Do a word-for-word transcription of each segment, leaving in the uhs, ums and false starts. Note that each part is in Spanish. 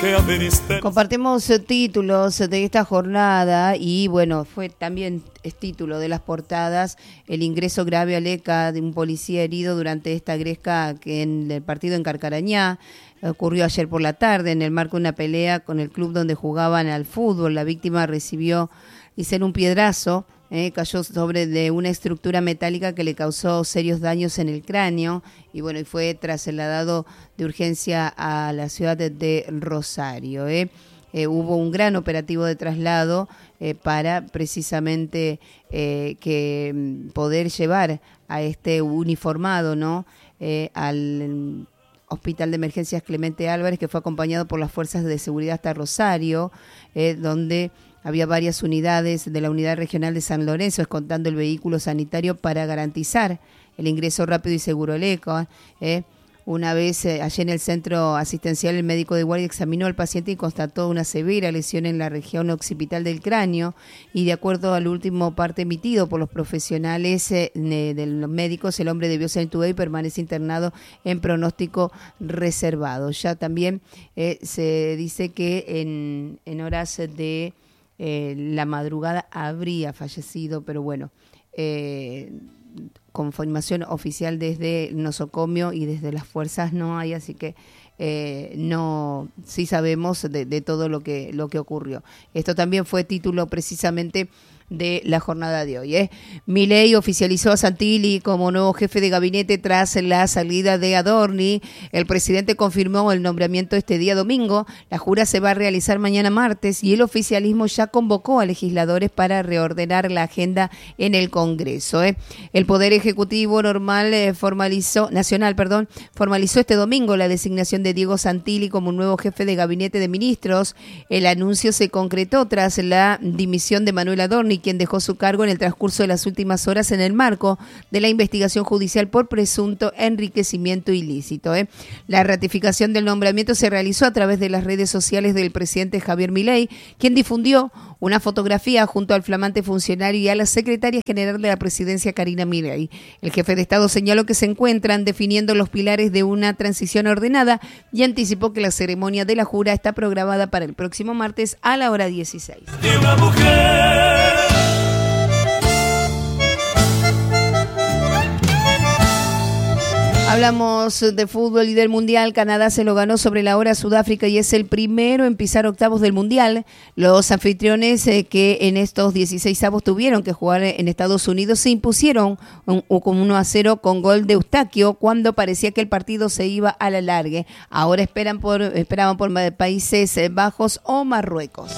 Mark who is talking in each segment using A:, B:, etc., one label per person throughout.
A: Compartimos títulos de esta jornada y bueno, fue también es título de las portadas el ingreso grave al E C A de un policía herido durante esta gresca que en el partido en Carcarañá ocurrió ayer por la tarde en el marco de una pelea con el club donde jugaban al fútbol. La víctima recibió, dicen, un piedrazo. Eh, cayó sobre de una estructura metálica que le causó serios daños en el cráneo y bueno, y fue trasladado de urgencia a la ciudad de, de Rosario. Eh. Eh, hubo un gran operativo de traslado eh, para precisamente eh, que poder llevar a este uniformado, ¿no? Eh, al Hospital de Emergencias Clemente Álvarez, que fue acompañado por las fuerzas de seguridad hasta Rosario, eh, donde había varias unidades de la Unidad Regional de San Lorenzo escoltando el vehículo sanitario para garantizar el ingreso rápido y seguro al E C A. Eh. Una vez eh, allí en el centro asistencial, el médico de guardia examinó al paciente y constató una severa lesión en la región occipital del cráneo y de acuerdo al último parte emitido por los profesionales eh, de los médicos, el hombre debió ser intubado y permanece internado en pronóstico reservado. Ya también eh, se dice que en, en horas de eh, la madrugada habría fallecido, pero bueno, eh, confirmación oficial desde el nosocomio y desde las fuerzas no hay, así que eh, no, sí sabemos de, de todo lo que lo que ocurrió. Esto también fue título precisamente de la jornada de hoy. ¿eh? Milei oficializó a Santilli como nuevo jefe de gabinete tras la salida de Adorni. El presidente confirmó el nombramiento este día domingo. La jura se va a realizar mañana martes y el oficialismo ya convocó a legisladores para reordenar la agenda en el Congreso. ¿eh? El Poder Ejecutivo normal eh, formalizó, nacional, perdón, formalizó este domingo la designación de Diego Santilli como nuevo jefe de gabinete de ministros. El anuncio se concretó tras la dimisión de Manuel Adorni, quien dejó su cargo en el transcurso de las últimas horas en el marco de la investigación judicial por presunto enriquecimiento ilícito. ¿eh? La ratificación del nombramiento se realizó a través de las redes sociales del presidente Javier Milei, quien difundió una fotografía junto al flamante funcionario y a la secretaria general de la presidencia, Karina Milei. El jefe de Estado señaló que se encuentran definiendo los pilares de una transición ordenada y anticipó que la ceremonia de la jura está programada para el próximo martes a la hora dieciséis.
B: De una mujer.
A: Hablamos de fútbol y del Mundial. Canadá se lo ganó sobre la hora a Sudáfrica y es el primero en pisar octavos del Mundial. Los anfitriones eh, que en estos dieciséis avos tuvieron que jugar en Estados Unidos se impusieron un, un uno a cero con gol de Eustaquio cuando parecía que el partido se iba a la largue. Ahora esperan por, esperaban por Países Bajos o Marruecos.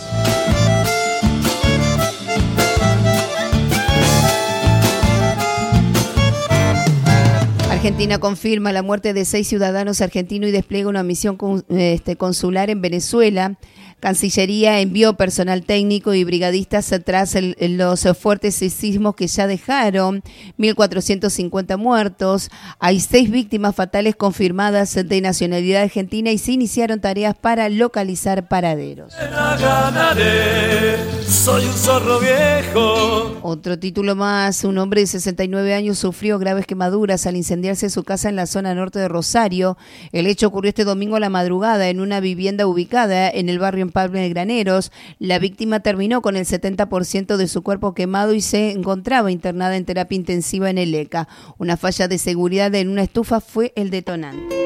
A: Argentina confirma la muerte de seis ciudadanos argentinos y despliega una misión este, consular en Venezuela. Cancillería envió personal técnico y brigadistas tras el, los fuertes sismos que ya dejaron mil cuatrocientos cincuenta muertos. Hay seis víctimas fatales confirmadas de nacionalidad argentina y se iniciaron tareas para localizar paraderos.
B: La ganaré, soy un zorro viejo.
A: Otro título más, un hombre de sesenta y nueve años sufrió graves quemaduras al incendiarse su casa en la zona norte de Rosario. El hecho ocurrió este domingo a la madrugada en una vivienda ubicada en el barrio Pablo de Graneros. La víctima terminó con el setenta por ciento de su cuerpo quemado y se encontraba internada en terapia intensiva en el E C A. Una falla de seguridad en una estufa fue el detonante.